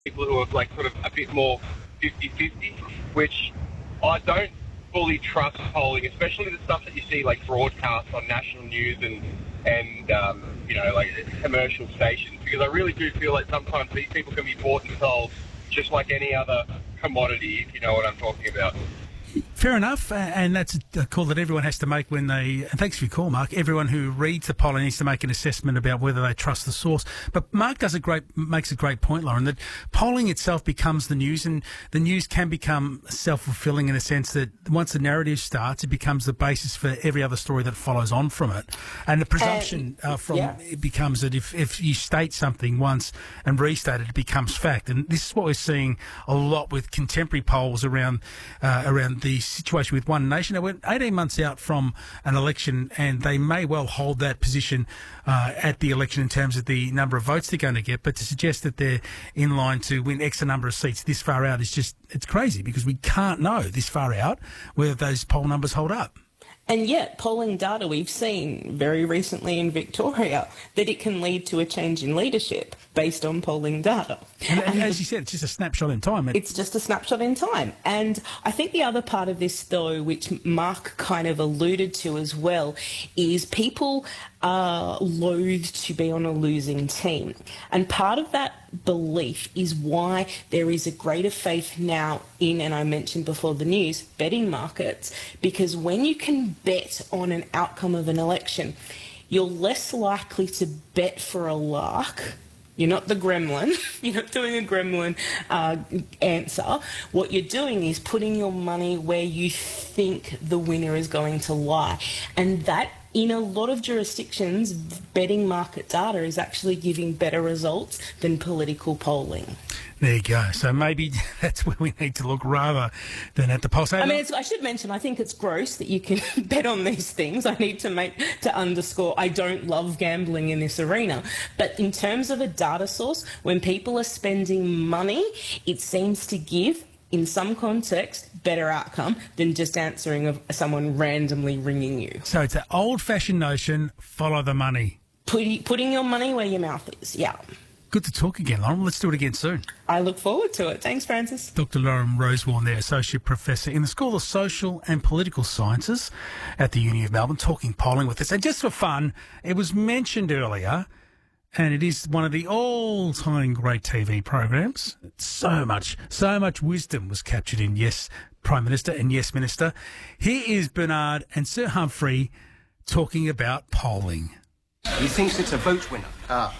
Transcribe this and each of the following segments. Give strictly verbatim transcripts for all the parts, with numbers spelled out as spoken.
people who are like sort of a bit more fifty-fifty, which I don't fully trust polling, especially the stuff that you see like broadcast on national news and and um, you know, like commercial stations, because I really do feel like sometimes these people can be bought and sold just like any other commodity, if you know what I'm talking about. Fair enough, and that's a call that everyone has to make when they, and thanks for your call, Mark, everyone who reads the polling needs to make an assessment about whether they trust the source. But Mark does a great, makes a great point, Lauren, that polling itself becomes the news, and the news can become self-fulfilling in the sense that once the narrative starts, it becomes the basis for every other story that follows on from it. And the presumption uh, from yeah. it becomes that if, if you state something once and restate it, it becomes fact. And this is what we're seeing a lot with contemporary polls around, uh, around the situation with One Nation. They went eighteen months out from an election, and they may well hold that position uh, at the election in terms of the number of votes they're going to get. But to suggest that they're in line to win X number of seats this far out is just, it's crazy, because we can't know this far out whether those poll numbers hold up. And yet, polling data we've seen very recently in Victoria that it can lead to a change in leadership based on polling data. And, and as you said, it's just a snapshot in time. It's just a snapshot in time. And I think the other part of this, though, which Mark kind of alluded to as well, is people are loath to be on a losing team. And part of that belief is why there is a greater faith now in, and I mentioned before the news, betting markets, because when you can bet on an outcome of an election, you're less likely to bet for a lark. You're not the gremlin. You're not doing a gremlin uh, answer. What you're doing is putting your money where you think the winner is going to lie. And that, in a lot of jurisdictions, betting market data is actually giving better results than political polling. There you go. So maybe that's where we need to look rather than at the polls. I mean, it's, I should mention, I think it's gross that you can bet on these things. I need to make to underscore I don't love gambling in this arena. But in terms of a data source, when people are spending money, it seems to give, in some context, better outcome than just answering of someone randomly ringing you. So it's an old-fashioned notion, follow the money. Put, putting your money where your mouth is, yeah. Good to talk again, Lauren. Let's do it again soon. I look forward to it. Thanks, Francis. Doctor Lauren Rosewarne there, Associate Professor in the School of Social and Political Sciences at the Uni of Melbourne, talking polling with us. And just for fun, it was mentioned earlier, and it is one of the all-time great T V programs. So much, so much wisdom was captured in Yes, Prime Minister and Yes, Minister. Here is Bernard and Sir Humphrey talking about polling. He thinks it's a vote winner. Ah.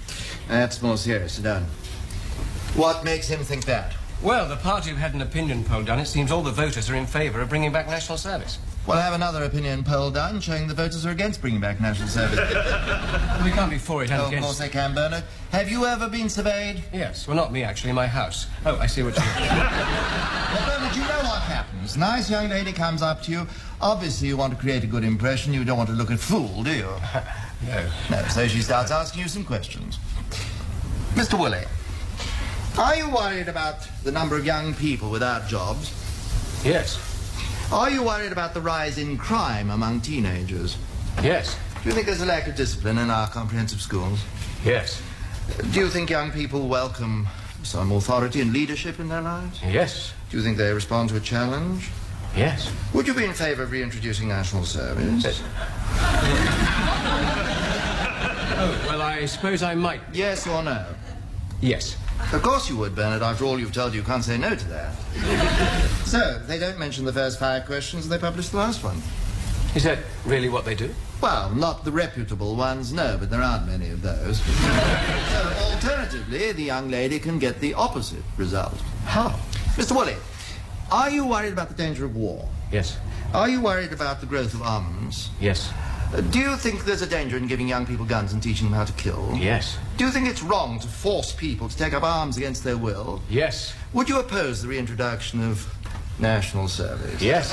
That's more serious. Sit down. What makes him think that? Well, the party have had an opinion poll done. It seems all the voters are in favour of bringing back national service. Well, have another opinion poll done showing the voters are against bringing back national service. We can't be for it and oh, against. Of course they can, Bernard. Have you ever been surveyed? Yes. Well, not me, actually. My house. Oh, I see what you mean. Well, Bernard, you know what happens. Nice young lady comes up to you. Obviously, you want to create a good impression. You don't want to look a fool, do you? No. No, so she starts asking you some questions. Mister Woolley, are you worried about the number of young people without jobs? Yes. Are you worried about the rise in crime among teenagers? Yes. Do you think there's a lack of discipline in our comprehensive schools? Yes. Do you think young people welcome some authority and leadership in their lives? Yes. Do you think they respond to a challenge? Yes. Would you be in favour of reintroducing national service? Yes. Oh, well, I suppose I might. Yes or no? Yes. Of course you would, Bernard. After all you've told you, you can't say no to that. So, they don't mention the first five questions, and they publish the last one. Is that really what they do? Well, not the reputable ones, no, but there aren't many of those. So, alternatively, the young lady can get the opposite result. How? Mister Woolley, are you worried about the danger of war? Yes. Are you worried about the growth of armaments? Yes. Uh, do you think there's a danger in giving young people guns and teaching them how to kill? Yes. Do you think it's wrong to force people to take up arms against their will? Yes. Would you oppose the reintroduction of national service? Yes.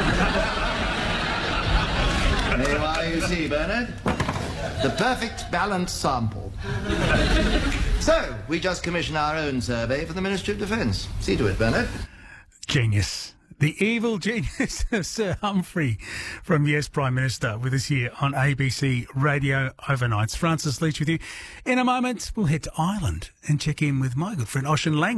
There you are, you see, Bernard. The perfect balanced sample. So, we just commissioned our own survey for the Ministry of Defence. See to it, Bernard. Genius. The evil genius of Sir Humphrey from Yes Prime Minister with us here on A B C Radio Overnights. Francis Leach with you. In a moment, we'll head to Ireland and check in with my good friend Ocean Lang.